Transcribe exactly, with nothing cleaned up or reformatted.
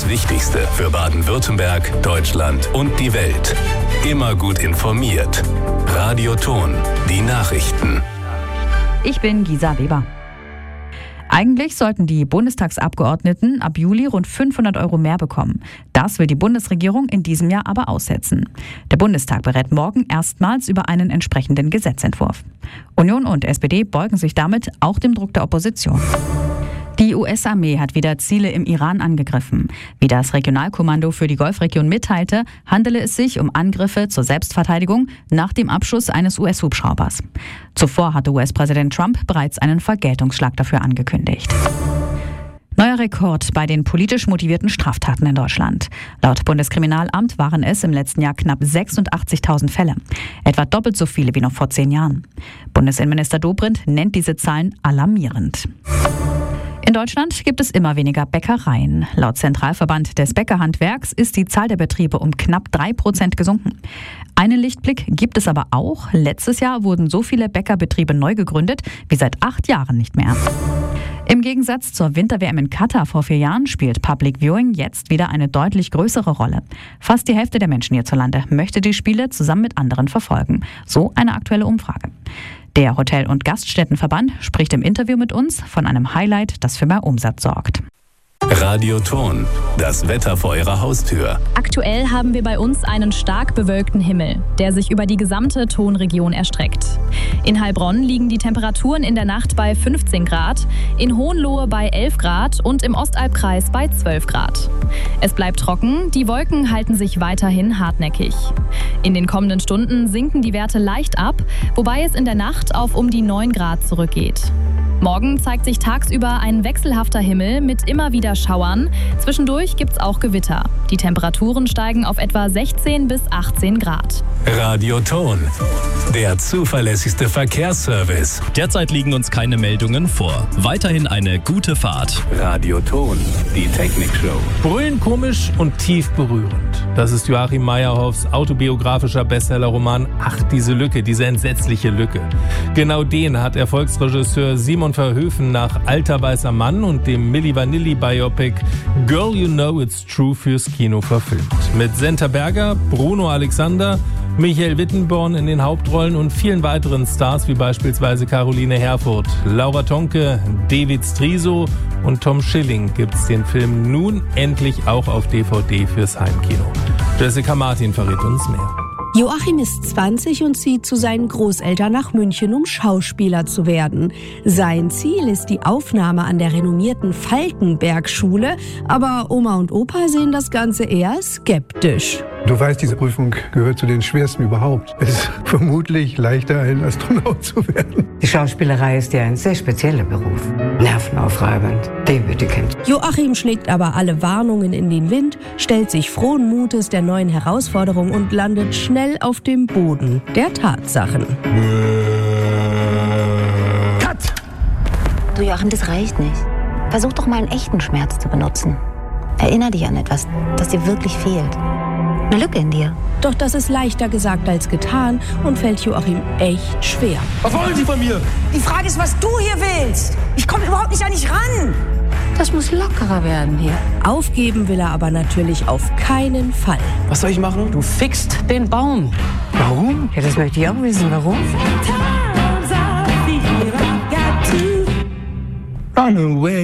Das Wichtigste für Baden-Württemberg, Deutschland und die Welt. Immer gut informiert. Radio Ton, die Nachrichten. Ich bin Gisa Weber. Eigentlich sollten die Bundestagsabgeordneten ab Juli rund fünfhundert Euro mehr bekommen. Das will die Bundesregierung in diesem Jahr aber aussetzen. Der Bundestag berät morgen erstmals über einen entsprechenden Gesetzentwurf. Union und S P D beugen sich damit auch dem Druck der Opposition. Die U S-Armee hat wieder Ziele im Iran angegriffen. Wie das Regionalkommando für die Golfregion mitteilte, handele es sich um Angriffe zur Selbstverteidigung nach dem Abschuss eines U S-Hubschraubers. Zuvor hatte U S-Präsident Trump bereits einen Vergeltungsschlag dafür angekündigt. Neuer Rekord bei den politisch motivierten Straftaten in Deutschland. Laut Bundeskriminalamt waren es im letzten Jahr knapp sechsundachtzigtausend Fälle. Etwa doppelt so viele wie noch vor zehn Jahren. Bundesinnenminister Dobrindt nennt diese Zahlen alarmierend. In Deutschland gibt es immer weniger Bäckereien. Laut Zentralverband des Bäckerhandwerks ist die Zahl der Betriebe um knapp drei Prozent gesunken. Einen Lichtblick gibt es aber auch. Letztes Jahr wurden so viele Bäckerbetriebe neu gegründet wie seit acht Jahren nicht mehr. Im Gegensatz zur Winter-W M in Katar vor vier Jahren spielt Public Viewing jetzt wieder eine deutlich größere Rolle. Fast die Hälfte der Menschen hierzulande möchte die Spiele zusammen mit anderen verfolgen. So eine aktuelle Umfrage. Der Hotel- und Gaststättenverband spricht im Interview mit uns von einem Highlight, das für mehr Umsatz sorgt. Radio Ton, das Wetter vor Ihrer Haustür. Aktuell haben wir bei uns einen stark bewölkten Himmel, der sich über die gesamte Tonregion erstreckt. In Heilbronn liegen die Temperaturen in der Nacht bei fünfzehn Grad, in Hohenlohe bei elf Grad und im Ostalbkreis bei zwölf Grad. Es bleibt trocken, die Wolken halten sich weiterhin hartnäckig. In den kommenden Stunden sinken die Werte leicht ab, wobei es in der Nacht auf um die neun Grad zurückgeht. Morgen zeigt sich tagsüber ein wechselhafter Himmel mit immer wieder Schauern. Zwischendurch gibt's auch Gewitter. Die Temperaturen steigen auf etwa sechzehn bis achtzehn Grad. Radio Ton, der zuverlässigste Verkehrsservice. Derzeit liegen uns keine Meldungen vor. Weiterhin eine gute Fahrt. Radio Ton, die Technikshow. Brüllen komisch und tief berührend. Das ist Joachim Meyerhoffs autobiografischer Bestsellerroman Ach, diese Lücke, diese entsetzliche Lücke. Genau den hat Erfolgsregisseur Simon Verhoeven nach Alter weißer Mann und dem Milli Vanilli Biopic Girl You Know It's True fürs Kino verfilmt. Mit Senta Berger, Bruno Alexander, Michael Wittenborn in den Hauptrollen und vielen weiteren Stars wie beispielsweise Caroline Herfurth, Laura Tonke, David Striso und Tom Schilling gibt's den Film nun endlich auch auf D V D fürs Heimkino. Jessica Martin verrät uns mehr. Joachim ist zwanzig und zieht zu seinen Großeltern nach München, um Schauspieler zu werden. Sein Ziel ist die Aufnahme an der renommierten Falkenberg-Schule, aber Oma und Opa sehen das Ganze eher skeptisch. Du weißt, diese Prüfung gehört zu den schwersten überhaupt. Es ist vermutlich leichter, ein Astronaut zu werden. Die Schauspielerei ist ja ein sehr spezieller Beruf. Nervenaufreibend. Den bitte kennt. Joachim schlägt aber alle Warnungen in den Wind, stellt sich frohen Mutes der neuen Herausforderung und landet schnell auf dem Boden der Tatsachen. Cut! Du Joachim, das reicht nicht. Versuch doch mal einen echten Schmerz zu benutzen. Erinner dich an etwas, das dir wirklich fehlt. Eine Lücke in dir. Doch das ist leichter gesagt als getan und fällt Joachim echt schwer. Was wollen Sie von mir? Die Frage ist, was du hier willst. Ich komme überhaupt nicht an dich ran. Das muss lockerer werden hier. Aufgeben will er aber natürlich auf keinen Fall. Was soll ich machen? Du fixt den Baum. Warum? Ja, das möchte ich auch wissen. Warum? Run away.